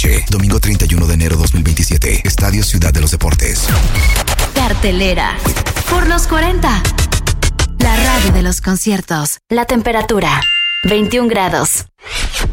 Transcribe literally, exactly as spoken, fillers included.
noche. Domingo treinta y uno de enero dos mil veintisiete. Estadio Ciudad de los Deportes. Cartelera. Por los cuarenta. La radio de los conciertos. La temperatura, veintiún grados.